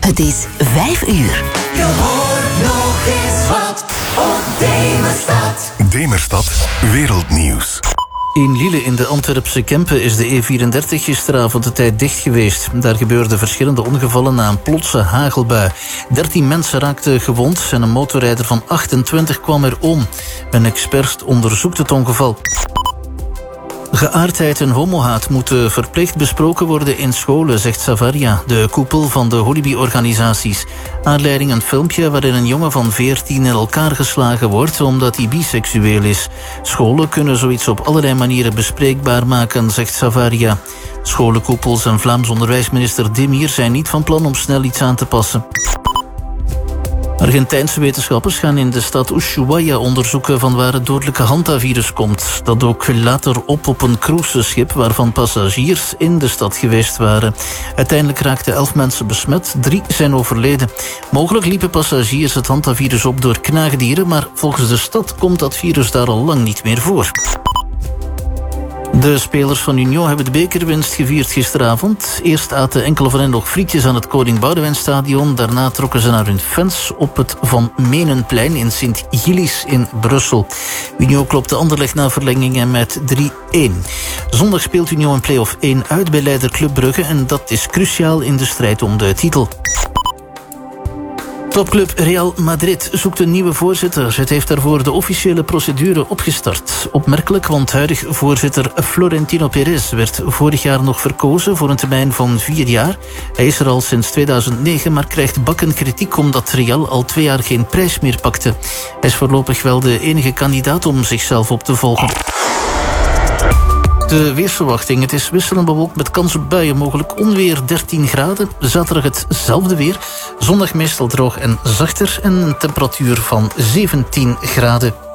Het is 5 uur. Je hoort nog eens wat op Demerstad. Demerstad Wereldnieuws. In Lille in de Antwerpse Kempen is de E34 gisteravond de tijd dicht geweest. Daar gebeurden verschillende ongevallen na een plotse hagelbui. 13 mensen raakten gewond en een motorrijder van 28 kwam er om. Een expert onderzoekt het ongeval. Geaardheid en homohaat moeten verplicht besproken worden in scholen, zegt Savaria, de koepel van de Holibi-organisaties. Aanleiding een filmpje waarin een jongen van 14 in elkaar geslagen wordt omdat hij biseksueel is. Scholen kunnen zoiets op allerlei manieren bespreekbaar maken, zegt Savaria. Scholenkoepels en Vlaams onderwijsminister Demir zijn niet van plan om snel iets aan te passen. Argentijnse wetenschappers gaan in de stad Ushuaia onderzoeken van waar het dodelijke hantavirus komt. Dat dook later op een cruiseschip waarvan passagiers in de stad geweest waren. Uiteindelijk raakten 11 mensen besmet, 3 zijn overleden. Mogelijk liepen passagiers het hantavirus op door knaagdieren, maar volgens de stad komt dat virus daar al lang niet meer voor. De spelers van Union hebben de bekerwinst gevierd gisteravond. Eerst aten enkele van hen nog frietjes aan het Koning Boudewijnstadion. Daarna trokken ze naar hun fans op het Van Menenplein in Sint-Gillis in Brussel. Union klopte Anderlecht na verlengingen met 3-1. Zondag speelt Union in play-off 1 uit bij leider Club Brugge en dat is cruciaal in de strijd om de titel. Topclub Real Madrid zoekt een nieuwe voorzitter. Het heeft daarvoor de officiële procedure opgestart. Opmerkelijk, want huidig voorzitter Florentino Perez werd vorig jaar nog verkozen voor een termijn van 4 jaar. Hij is er al sinds 2009, maar krijgt bakken kritiek omdat Real al 2 jaar geen prijs meer pakte. Hij is voorlopig wel de enige kandidaat om zichzelf op te volgen. De weersverwachting. Het is wisselend bewolkt met kans op buien. Mogelijk onweer 13 graden. Zaterdag hetzelfde weer. Zondag meestal droog en zachter. En een temperatuur van 17 graden.